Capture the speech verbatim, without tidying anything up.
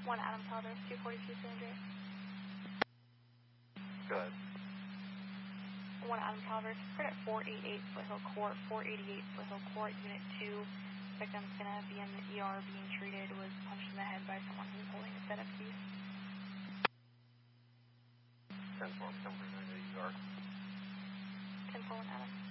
one Adam Calvert, two forty-two San Andreas. Good. one Adam Calvert, spread at four eighty-eight Foothill Court, four eighty-eight Foothill Court, Unit two. Victim's going to be in the E R being treated, was punched in the head by someone who was holding a setup piece. ten four, come for the E R. ten four, one Adam.